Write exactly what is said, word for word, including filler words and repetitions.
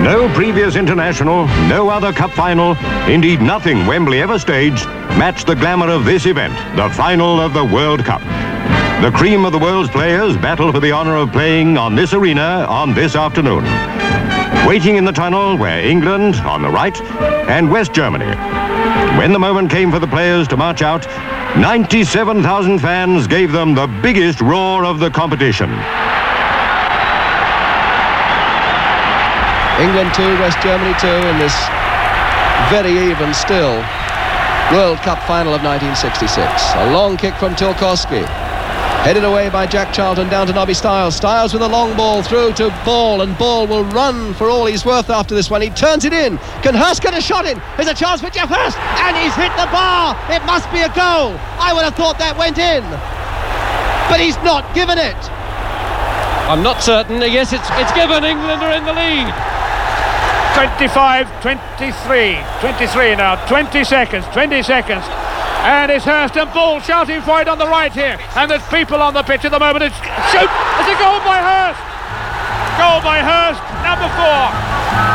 No previous international, no other cup final, indeed nothing Wembley ever staged, matched the glamour of this event, the final of the World Cup. The cream of the world's players battle for the honour of playing on this arena on this afternoon. Waiting in the tunnel were England on the right and West Germany. When the moment came for the players to march out, ninety-seven thousand fans gave them the biggest roar of the competition. England two, West Germany two in this very even still World Cup final of nineteen sixty-six. A long kick from Tilkowski. Headed away by Jack Charlton down to Nobby Stiles. Stiles with a long ball through to Ball, and Ball will run for all he's worth after this one. He turns it in. Can Hurst get a shot in? There's a chance for Geoff Hurst, and he's hit the bar. It must be a goal. I would have thought that went in, but he's not given it. I'm not certain. Yes, it's it's given. England are in the lead. twenty-five, twenty-three, twenty-three now, twenty seconds, twenty seconds. And it's Hurst and Ball shouting for it on the right here. And there's people on the pitch at the moment. It's shoot! It's a goal by Hurst! Goal by Hurst, number four.